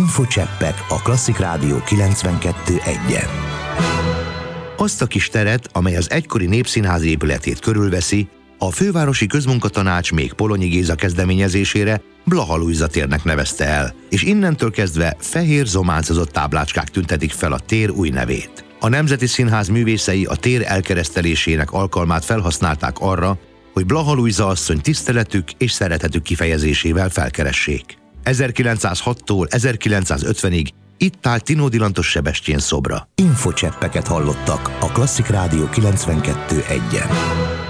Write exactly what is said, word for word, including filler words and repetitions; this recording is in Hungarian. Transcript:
Infocseppek a Klasszik Rádió kilencvenkettő egyen. Azt a kis teret, amely az egykori Népszínház épületét körülveszi, a Fővárosi Közmunkatanács még Polonyi Géza kezdeményezésére Blaha Lujza térnek nevezte el, és innentől kezdve fehér zománcozott táblácskák tüntetik fel a tér új nevét. A Nemzeti Színház művészei a tér elkeresztelésének alkalmát felhasználták arra, hogy Blaha Lujza asszony tiszteletük és szeretetük kifejezésével felkeressék. ezerkilencszázhattól ezerkilencszázötvenig itt állt Tinódi Lantos Sebestyén szobra. Infocseppeket hallottak a Klasszik Rádió kilencvenkettő egyen.